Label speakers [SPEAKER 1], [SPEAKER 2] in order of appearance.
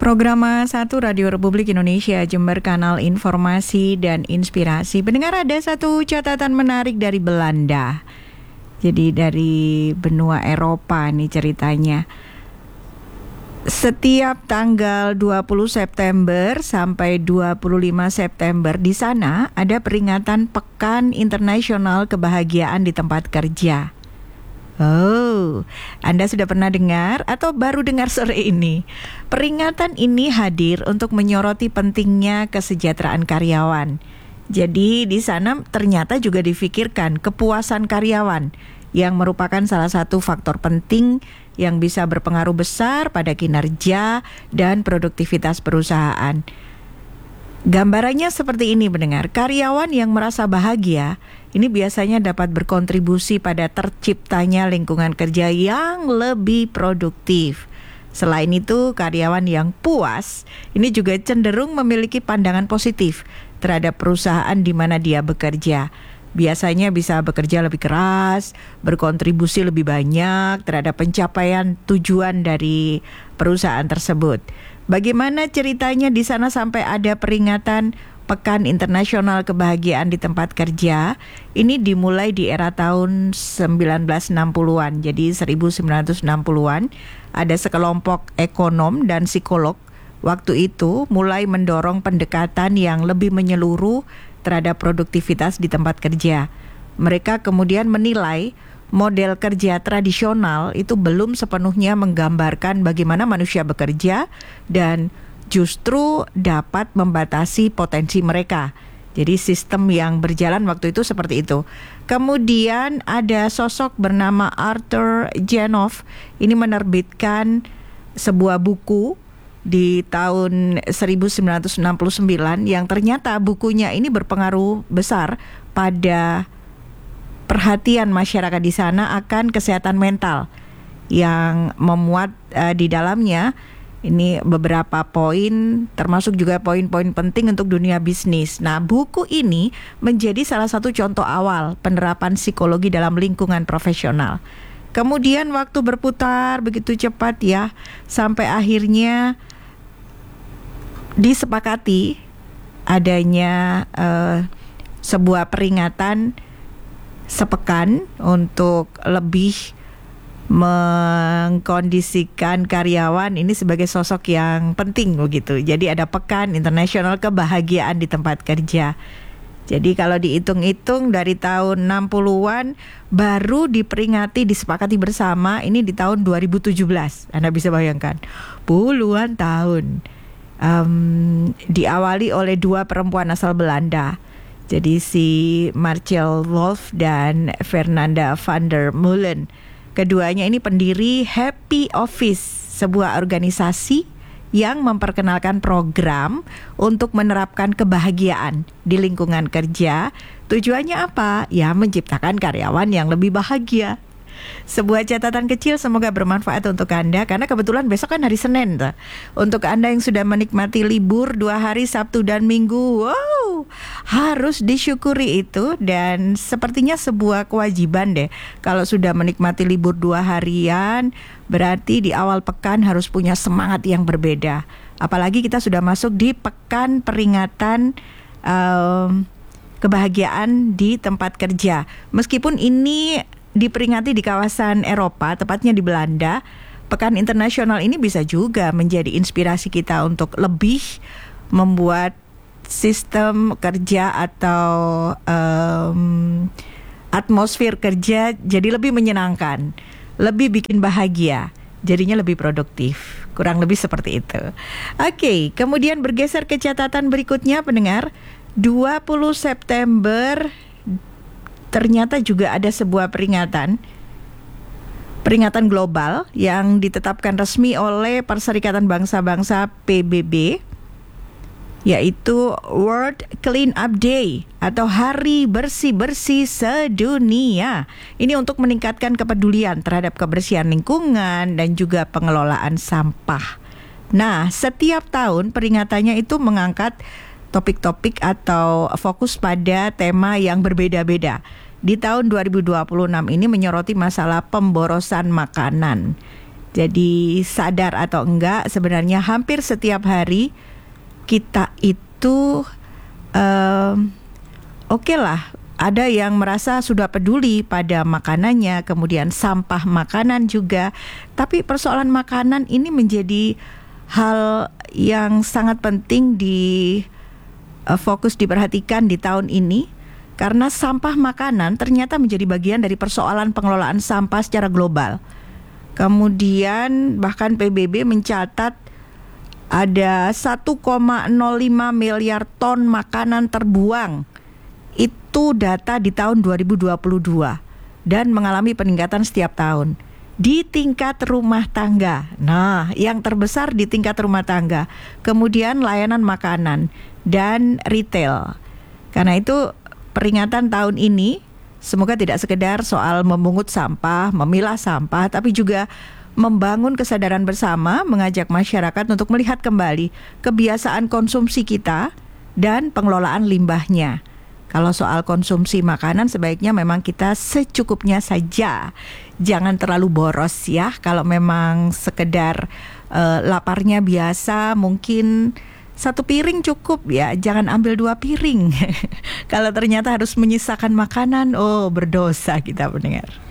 [SPEAKER 1] Program 1 Radio Republik Indonesia Jember, kanal informasi dan inspirasi. Pendengar, ada satu catatan menarik dari Belanda. Jadi dari benua Eropa nih ceritanya. Setiap tanggal 20 September sampai 25 September di sana ada peringatan Pekan Internasional Kebahagiaan di Tempat Kerja. Oh, Anda sudah pernah dengar atau baru dengar sore ini? Peringatan ini hadir untuk menyoroti pentingnya kesejahteraan karyawan. Jadi di sana ternyata juga difikirkan kepuasan karyawan yang merupakan salah satu faktor penting yang bisa berpengaruh besar pada kinerja dan produktivitas perusahaan. Gambarannya seperti ini, pendengar. Karyawan yang merasa bahagia ini biasanya dapat berkontribusi pada terciptanya lingkungan kerja yang lebih produktif. Selain itu, karyawan yang puas ini juga cenderung memiliki pandangan positif terhadap perusahaan di mana dia bekerja. Biasanya bisa bekerja lebih keras, berkontribusi lebih banyak terhadap pencapaian tujuan dari perusahaan tersebut. Bagaimana ceritanya di sana sampai ada peringatan Pekan Internasional Kebahagiaan di Tempat Kerja? Ini dimulai di era tahun 1960-an. Jadi 1960-an ada sekelompok ekonom dan psikolog waktu itu mulai mendorong pendekatan yang lebih menyeluruh terhadap produktivitas di tempat kerja. Mereka kemudian menilai model kerja tradisional itu belum sepenuhnya menggambarkan bagaimana manusia bekerja dan justru dapat membatasi potensi mereka. Jadi sistem yang berjalan waktu itu seperti itu. Kemudian ada sosok bernama Arthur Janov. Ini menerbitkan sebuah buku di tahun 1969 yang ternyata bukunya ini berpengaruh besar pada perhatian masyarakat di sana akan kesehatan mental, yang memuat di dalamnya ini beberapa poin, termasuk juga poin-poin penting untuk dunia bisnis. Nah, buku ini menjadi salah satu contoh awal penerapan psikologi dalam lingkungan profesional. Kemudian waktu berputar begitu cepat ya, sampai akhirnya disepakati adanya sebuah peringatan sepekan untuk lebih mengkondisikan karyawan ini sebagai sosok yang penting begitu. Jadi ada Pekan Internasional Kebahagiaan di Tempat Kerja. Jadi kalau dihitung-hitung dari tahun 60-an baru diperingati, disepakati bersama ini di tahun 2017. Anda bisa bayangkan, puluhan tahun. Diawali oleh dua perempuan asal Belanda. Jadi si Marcel Wolf dan Fernanda van der Molen. Keduanya ini pendiri Happy Office, sebuah organisasi yang memperkenalkan program untuk menerapkan kebahagiaan di lingkungan kerja. Tujuannya apa? Ya, menciptakan karyawan yang lebih bahagia. Sebuah catatan kecil, semoga bermanfaat untuk Anda, karena kebetulan besok kan hari Senin tuh. Untuk Anda yang sudah menikmati libur 2 hari Sabtu dan Minggu, wow, harus disyukuri itu. Dan sepertinya sebuah kewajiban deh, kalau sudah menikmati libur 2 harian, berarti di awal pekan harus punya semangat yang berbeda. Apalagi kita sudah masuk di pekan peringatan kebahagiaan di tempat kerja. Meskipun ini diperingati di kawasan Eropa, tepatnya di Belanda, Pekan Internasional ini bisa juga menjadi inspirasi kita untuk lebih membuat sistem kerja atau atmosfer kerja jadi lebih menyenangkan, lebih bikin bahagia, jadinya lebih produktif. Kurang lebih seperti itu. Oke, kemudian bergeser ke catatan berikutnya, pendengar. 20 September ternyata juga ada sebuah peringatan global yang ditetapkan resmi oleh Perserikatan Bangsa-Bangsa PBB, yaitu World Clean Up Day atau Hari Bersih-Bersih Sedunia. Ini untuk meningkatkan kepedulian terhadap kebersihan lingkungan dan juga pengelolaan sampah. Nah, setiap tahun peringatannya itu mengangkat topik-topik atau fokus pada tema yang berbeda-beda. Di tahun 2026 ini menyoroti masalah pemborosan makanan. Jadi sadar atau enggak, sebenarnya hampir setiap hari kita itu oke lah, ada yang merasa sudah peduli pada makanannya, kemudian sampah makanan juga. Tapi persoalan makanan ini menjadi hal yang sangat penting fokus diperhatikan di tahun ini, karena sampah makanan ternyata menjadi bagian dari persoalan pengelolaan sampah secara global. Kemudian bahkan PBB mencatat ada 1,05 miliar ton makanan terbuang. Itu data di tahun 2022 dan mengalami peningkatan setiap tahun. Di tingkat rumah tangga, nah yang terbesar di tingkat rumah tangga, kemudian layanan makanan dan retail. Karena itu peringatan tahun ini semoga tidak sekedar soal memungut sampah, memilah sampah, tapi juga membangun kesadaran bersama, mengajak masyarakat untuk melihat kembali kebiasaan konsumsi kita dan pengelolaan limbahnya. Kalau soal konsumsi makanan sebaiknya memang kita secukupnya saja. Jangan terlalu boros ya. Kalau memang sekedar laparnya biasa, mungkin 1 piring cukup ya. Jangan ambil 2 piring. Kalau ternyata harus menyisakan makanan, oh berdosa kita pendengar.